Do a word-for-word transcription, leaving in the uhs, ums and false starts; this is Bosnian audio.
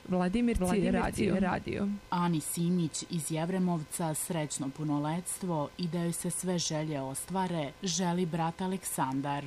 Vladimirci, Vladimirci radio. radio. Ani Simić iz Jevremovca srećno punoletstvo i da joj se sve želje ostvare želi brat Aleksandar.